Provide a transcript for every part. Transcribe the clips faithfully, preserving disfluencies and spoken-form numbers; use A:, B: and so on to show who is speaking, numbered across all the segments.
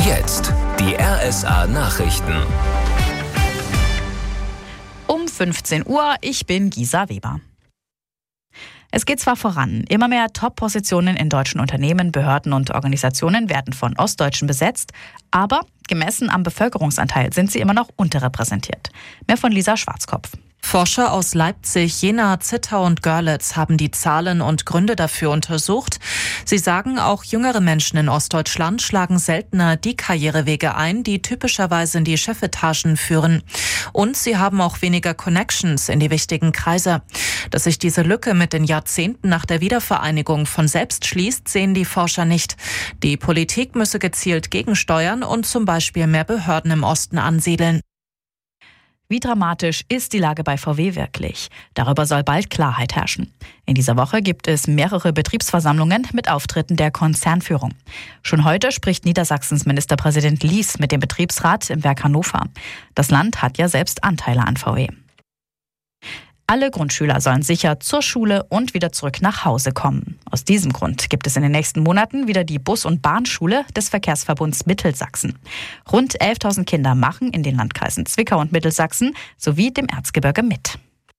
A: Jetzt die R S A-Nachrichten.
B: Um fünfzehn Uhr, ich bin Gisa Weber. Es geht zwar voran, immer mehr Top-Positionen in deutschen Unternehmen, Behörden und Organisationen werden von Ostdeutschen besetzt, aber gemessen am Bevölkerungsanteil sind sie immer noch unterrepräsentiert. Mehr von Lisa Schwarzkopf.
C: Forscher aus Leipzig, Jena, Zittau und Görlitz haben die Zahlen und Gründe dafür untersucht. Sie sagen, auch jüngere Menschen in Ostdeutschland schlagen seltener die Karrierewege ein, die typischerweise in die Chefetagen führen. Und sie haben auch weniger Connections in die wichtigen Kreise. Dass sich diese Lücke mit den Jahrzehnten nach der Wiedervereinigung von selbst schließt, sehen die Forscher nicht. Die Politik müsse gezielt gegensteuern und zum Beispiel mehr Behörden im Osten ansiedeln.
B: Wie dramatisch ist die Lage bei V W wirklich? Darüber soll bald Klarheit herrschen. In dieser Woche gibt es mehrere Betriebsversammlungen mit Auftritten der Konzernführung. Schon heute spricht Niedersachsens Ministerpräsident Lies mit dem Betriebsrat im Werk Hannover. Das Land hat ja selbst Anteile an V W. Alle Grundschüler sollen sicher zur Schule und wieder zurück nach Hause kommen. Aus diesem Grund gibt es in den nächsten Monaten wieder die Bus- und Bahnschule des Verkehrsverbunds Mittelsachsen. Rund elftausend Kinder machen in den Landkreisen Zwickau und Mittelsachsen sowie dem Erzgebirge mit.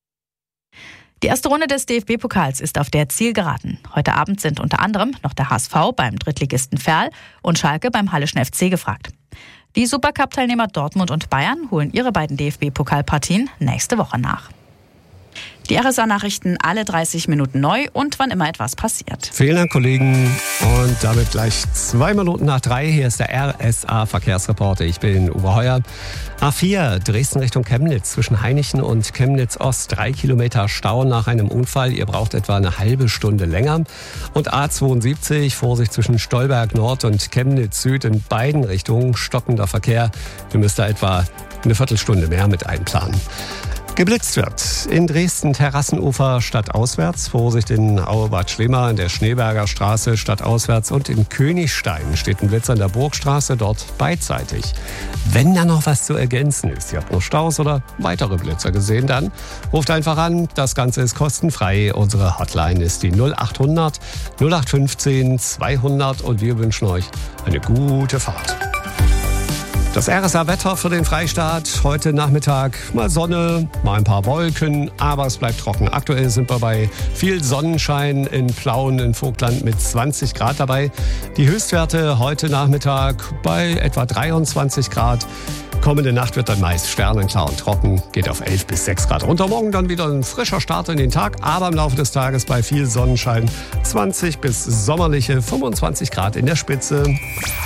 B: Die erste Runde des D F B-Pokals ist auf der Zielgeraden. Heute Abend sind unter anderem noch der H S V beim Drittligisten Verl und Schalke beim Hallischen F C gefragt. Die Supercup-Teilnehmer Dortmund und Bayern holen ihre beiden D F B-Pokalpartien nächste Woche nach. Die R S A-Nachrichten alle dreißig Minuten neu und wann immer etwas passiert.
D: Vielen Dank, Kollegen. Und damit gleich zwei Minuten nach drei. Hier ist der R S A-Verkehrsreporter. Ich bin Uwe Heuer. A vier, Dresden Richtung Chemnitz. Zwischen Hainichen und Chemnitz Ost. Drei Kilometer Stau nach einem Unfall. Ihr braucht etwa eine halbe Stunde länger. Und A zweiundsiebzig, Vorsicht zwischen Stolberg Nord und Chemnitz Süd. In beiden Richtungen stockender Verkehr. Ihr müsst da etwa eine Viertelstunde mehr mit einplanen. Geblitzt wird. In Dresden Terrassenufer stadtauswärts. Vorsicht in Auebad Schlema in der Schneeberger Straße stadtauswärts. Und in Königstein steht ein Blitz an der Burgstraße, dort beidseitig. Wenn da noch was zu ergänzen ist, ihr habt noch Staus oder weitere Blitzer gesehen, dann ruft einfach an. Das Ganze ist kostenfrei. Unsere Hotline ist die null acht hundert null acht fünfzehn zweihundert und wir wünschen euch eine gute Fahrt. Das R S A-Wetter für den Freistaat. Heute Nachmittag mal Sonne, mal ein paar Wolken, aber es bleibt trocken. Aktuell sind wir bei viel Sonnenschein in Plauen in Vogtland mit zwanzig Grad dabei. Die Höchstwerte heute Nachmittag bei etwa dreiundzwanzig Grad. Kommende Nacht wird dann meist sternenklar und trocken, geht auf elf bis sechs Grad runter. Morgen dann wieder ein frischer Start in den Tag, aber im Laufe des Tages bei viel Sonnenschein zwanzig bis sommerliche fünfundzwanzig Grad in der Spitze.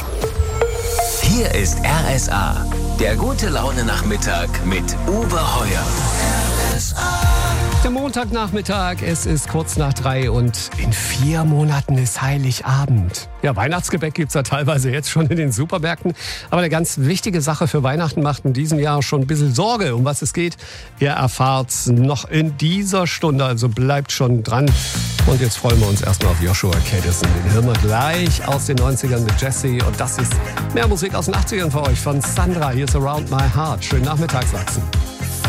A: Hier ist R S A, der gute Laune-Nachmittag mit Uwe Heuer. R S A.
D: Der Montagnachmittag, es ist kurz nach drei und in vier Monaten ist Heiligabend. Ja, Weihnachtsgebäck gibt's ja teilweise jetzt schon in den Supermärkten. Aber eine ganz wichtige Sache für Weihnachten macht in diesem Jahr schon ein bisschen Sorge, um was es geht. Ihr erfahrt's noch in dieser Stunde, also bleibt schon dran. Und jetzt freuen wir uns erstmal auf Joshua Kadison. Den hören wir gleich aus den neunzigern mit Jesse. Und das ist mehr Musik aus den achtzigern für euch von Sandra. Hier ist Around My Heart. Schönen Nachmittag, Sachsen.